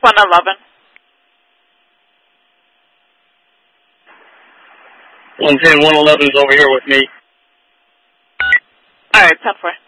111. 110, 111's over here with me. All right, 10-4.